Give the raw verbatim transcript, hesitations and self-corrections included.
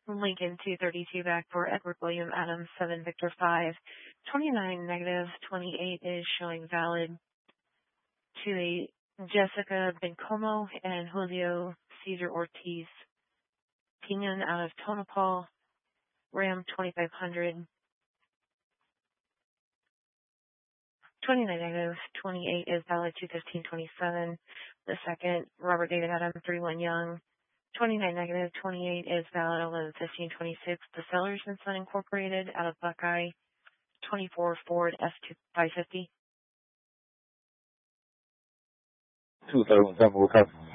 Lincoln two thirty-two back for Edward William Adams seven Victor five. twenty-nine negative twenty-eight is showing valid to a Jessica Bencomo and Julio Cesar Ortiz. Pinon out of Tonopah, Ram twenty-five hundred. twenty-nine negative twenty-eight is valid two fifteen twenty-seven. The second, Robert David Adam three one Young. twenty-nine negative twenty-eight is valid eleven fifteen twenty-six. The Sellers and Son Incorporated out of Buckeye, twenty-four Ford F five fifty. two seven seven, we'll copy.